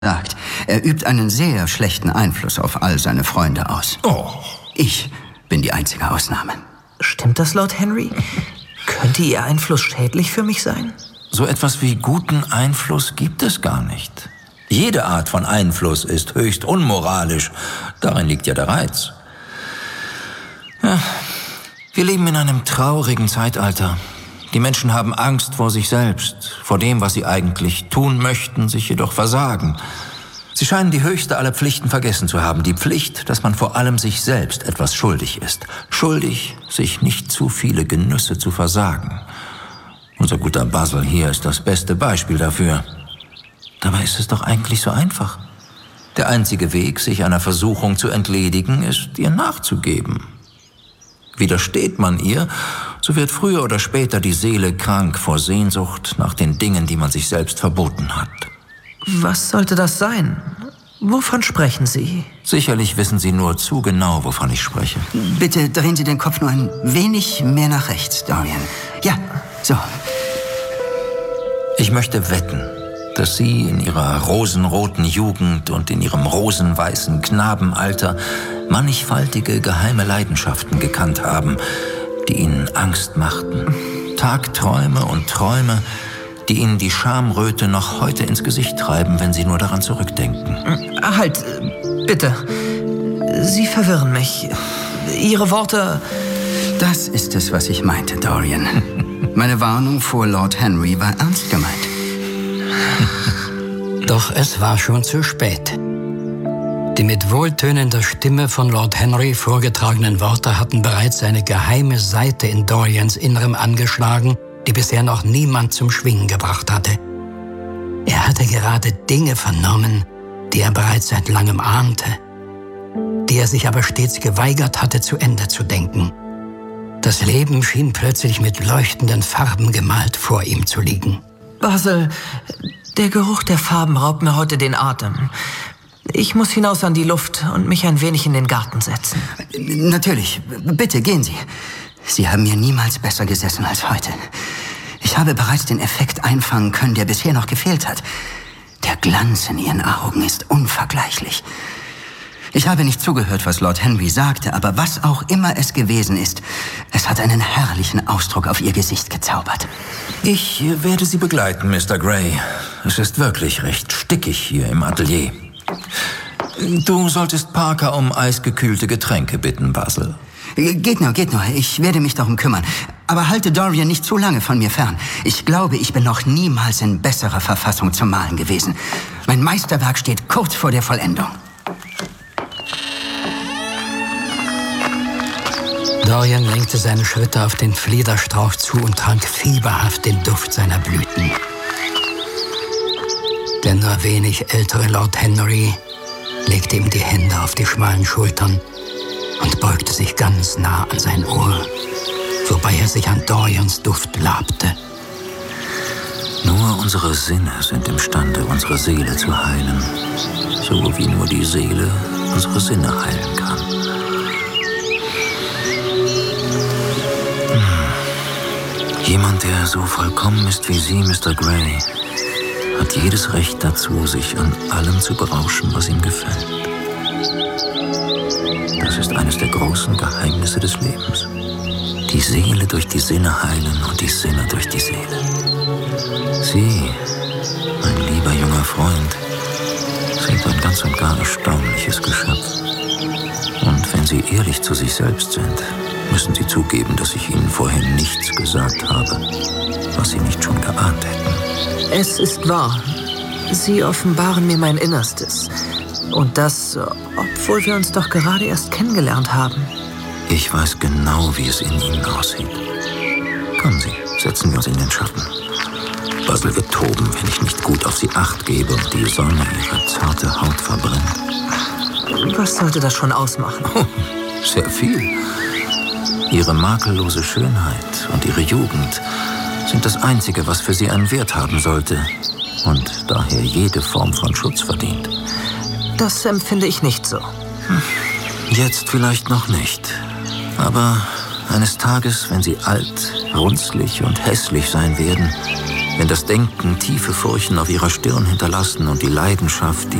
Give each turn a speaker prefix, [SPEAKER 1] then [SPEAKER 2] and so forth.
[SPEAKER 1] sagt, er übt einen sehr schlechten Einfluss auf all seine Freunde aus.
[SPEAKER 2] Oh.
[SPEAKER 1] Ich bin die einzige Ausnahme.
[SPEAKER 3] Stimmt das, Lord Henry? Könnte Ihr Einfluss schädlich für mich sein?
[SPEAKER 2] So etwas wie guten Einfluss gibt es gar nicht. Jede Art von Einfluss ist höchst unmoralisch. Darin liegt ja der Reiz. Ja, wir leben in einem traurigen Zeitalter. Die Menschen haben Angst vor sich selbst, vor dem, was sie eigentlich tun möchten, sich jedoch versagen. Sie scheinen die höchste aller Pflichten vergessen zu haben, die Pflicht, dass man vor allem sich selbst etwas schuldig ist. Schuldig, sich nicht zu viele Genüsse zu versagen. Unser guter Basil hier ist das beste Beispiel dafür. Dabei ist es doch eigentlich so einfach. Der einzige Weg, sich einer Versuchung zu entledigen, ist, ihr nachzugeben. Widersteht man ihr, so wird früher oder später die Seele krank vor Sehnsucht nach den Dingen, die man sich selbst verboten hat.
[SPEAKER 3] Was sollte das sein? Wovon sprechen Sie?
[SPEAKER 2] Sicherlich wissen Sie nur zu genau, wovon ich spreche.
[SPEAKER 1] Bitte drehen Sie den Kopf nur ein wenig mehr nach rechts, Dorian. Ja, so.
[SPEAKER 2] Ich möchte wetten, dass Sie in Ihrer rosenroten Jugend und in Ihrem rosenweißen Knabenalter mannigfaltige geheime Leidenschaften gekannt haben, die Ihnen Angst machten. Tagträume und Träume, die Ihnen die Schamröte noch heute ins Gesicht treiben, wenn Sie nur daran zurückdenken.
[SPEAKER 3] Halt, bitte. Sie verwirren mich. Ihre Worte...
[SPEAKER 1] Das ist es, was ich meinte, Dorian. Meine Warnung vor Lord Henry war ernst gemeint.
[SPEAKER 4] Doch es war schon zu spät. Die mit wohltönender Stimme von Lord Henry vorgetragenen Worte hatten bereits eine geheime Saite in Dorians Innerem angeschlagen, die bisher noch niemand zum Schwingen gebracht hatte. Er hatte gerade Dinge vernommen, die er bereits seit langem ahnte, die er sich aber stets geweigert hatte, zu Ende zu denken. Das Leben schien plötzlich mit leuchtenden Farben gemalt vor ihm zu liegen.
[SPEAKER 3] Basil, der Geruch der Farben raubt mir heute den Atem. Ich muss hinaus an die Luft und mich ein wenig in den Garten setzen.
[SPEAKER 1] Natürlich, bitte gehen Sie. Sie haben mir niemals besser gesessen als heute. Ich habe bereits den Effekt einfangen können, der bisher noch gefehlt hat. Der Glanz in Ihren Augen ist unvergleichlich. Ich habe nicht zugehört, was Lord Henry sagte, aber was auch immer es gewesen ist, es hat einen herrlichen Ausdruck auf Ihr Gesicht gezaubert.
[SPEAKER 2] Ich werde Sie begleiten, Mr. Grey. Es ist wirklich recht stickig hier im Atelier. Du solltest Parker um eisgekühlte Getränke bitten, Basil.
[SPEAKER 1] Geht nur. Ich werde mich darum kümmern. Aber halte Dorian nicht zu lange von mir fern. Ich glaube, ich bin noch niemals in besserer Verfassung zum Malen gewesen. Mein Meisterwerk steht kurz vor der Vollendung.
[SPEAKER 4] Dorian lenkte seine Schritte auf den Fliederstrauch zu und trank fieberhaft den Duft seiner Blüten. Der nur wenig ältere Lord Henry legte ihm die Hände auf die schmalen Schultern und beugte sich ganz nah an sein Ohr, wobei er sich an Dorians Duft labte.
[SPEAKER 2] Nur unsere Sinne sind imstande, unsere Seele zu heilen, so wie nur die Seele unsere Sinne heilen kann. Jemand, der so vollkommen ist wie Sie, Mr. Grey, hat jedes Recht dazu, sich an allem zu berauschen, was ihm gefällt. Das ist eines der großen Geheimnisse des Lebens. Die Seele durch die Sinne heilen und die Sinne durch die Seele. Sie, mein lieber junger Freund, sind ein ganz und gar erstaunliches Geschöpf. Und wenn Sie ehrlich zu sich selbst sind, müssen Sie zugeben, dass ich Ihnen vorhin nichts gesagt habe, was Sie nicht schon geahnt hätten.
[SPEAKER 3] Es ist wahr. Sie offenbaren mir mein Innerstes. Und das, obwohl wir uns doch gerade erst kennengelernt haben.
[SPEAKER 2] Ich weiß genau, wie es in Ihnen aussieht. Kommen Sie, setzen wir uns in den Schatten. Basil wird toben, wenn ich nicht gut auf Sie Acht gebe und die Sonne ihre zarte Haut verbrennt.
[SPEAKER 3] Was sollte das schon ausmachen?
[SPEAKER 2] Oh, sehr viel. Ihre makellose Schönheit und Ihre Jugend sind das Einzige, was für Sie einen Wert haben sollte und daher jede Form von Schutz verdient.
[SPEAKER 3] Das empfinde ich nicht so.
[SPEAKER 2] Jetzt vielleicht noch nicht. Aber eines Tages, wenn Sie alt, runzlig und hässlich sein werden, Wenn das Denken tiefe Furchen auf ihrer Stirn hinterlassen und die Leidenschaft